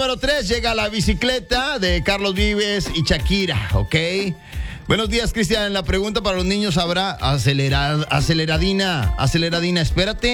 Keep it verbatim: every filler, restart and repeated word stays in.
número tres llega la bicicleta de Carlos Vives y Shakira, ¿ok? Buenos días, Cristian. La pregunta para los niños habrá acelerar, aceleradina, aceleradina, espérate.